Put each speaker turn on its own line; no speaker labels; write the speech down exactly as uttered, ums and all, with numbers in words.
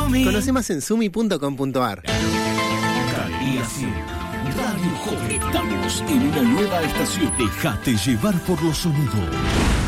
Sumi.
Conoce más en sumi punto com punto ar.
Calía cien, Radio Joven. Estamos en una nueva estación. Déjate llevar por los sonidos.